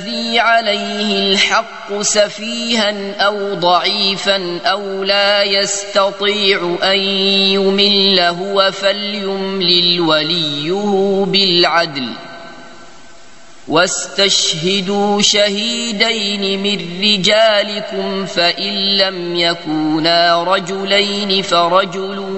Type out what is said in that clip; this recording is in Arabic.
الذي عليه الحق سفيها أو ضعيفا أو لا يستطيع أن يمل هو فليملل وليه بالعدل واستشهدوا شهيدين من رجالكم فإن لم يكونا رجلين فرجل